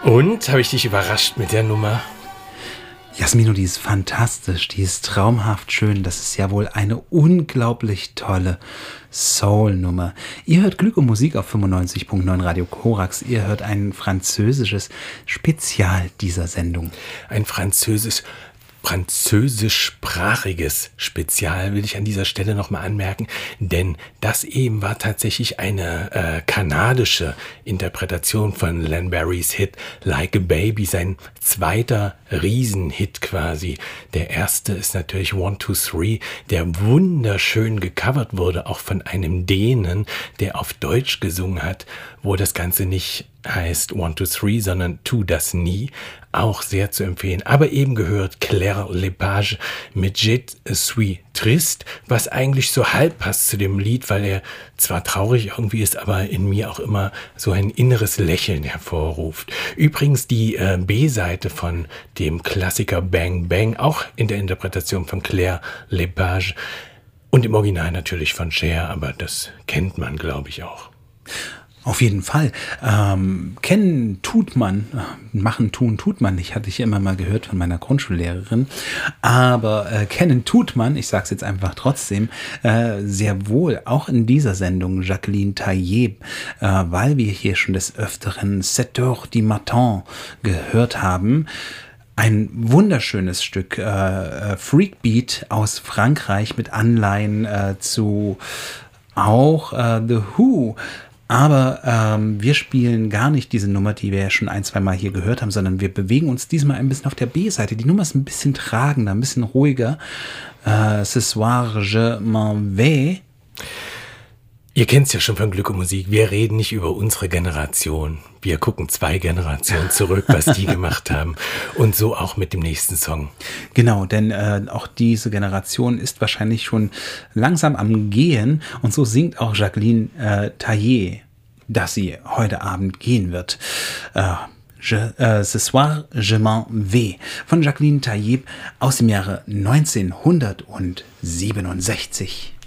Und, habe ich dich überrascht mit der Nummer? Jasmino, die ist fantastisch, die ist traumhaft schön. Das ist ja wohl eine unglaublich tolle Soul-Nummer. Ihr hört Glück und Musik auf 95.9 Radio Korax. Ihr hört ein französischsprachiges Spezial, will ich an dieser Stelle nochmal anmerken, denn das eben war tatsächlich eine kanadische Interpretation von Len Barrys Hit Like a Baby, sein zweiter Riesenhit quasi. Der erste ist natürlich 1, 2, 3, der wunderschön gecovert wurde, auch von einem Dänen, der auf Deutsch gesungen hat, wo das Ganze nicht heißt 1, 2, 3, sondern Tu das nie. Auch sehr zu empfehlen. Aber eben gehört Claire Lepage mit Je suis triste, was eigentlich so halb passt zu dem Lied, weil er zwar traurig irgendwie ist, aber in mir auch immer so ein inneres Lächeln hervorruft. Übrigens die B-Seite von dem Klassiker Bang Bang, auch in der Interpretation von Claire Lepage und im Original natürlich von Cher, aber das kennt man, glaube ich, auch. Auf jeden Fall. Kennen tut man, machen tun tut man nicht, hatte ich immer mal gehört von meiner Grundschullehrerin. Aber kennen tut man, ich sage es jetzt einfach trotzdem, sehr wohl, auch in dieser Sendung Jacqueline Tailleb, weil wir hier schon des Öfteren 7 heures du matin gehört haben. Ein wunderschönes Stück Freakbeat aus Frankreich mit Anleihen zu auch The Who. Aber wir spielen gar nicht diese Nummer, die wir ja schon ein, zwei Mal hier gehört haben, sondern wir bewegen uns diesmal ein bisschen auf der B-Seite. Die Nummer ist ein bisschen tragender, ein bisschen ruhiger. Ce soir je m'en vais. Ihr kennt es ja schon von Glück und Musik. Wir reden nicht über unsere Generation. Wir gucken 2 Generationen zurück, was die gemacht haben. Und so auch mit dem nächsten Song. Genau, denn auch diese Generation ist wahrscheinlich schon langsam am Gehen. Und so singt auch Jacqueline Tailleb, dass sie heute Abend gehen wird. Ce soir je m'en vais von Jacqueline Tailleb aus dem Jahre 1967.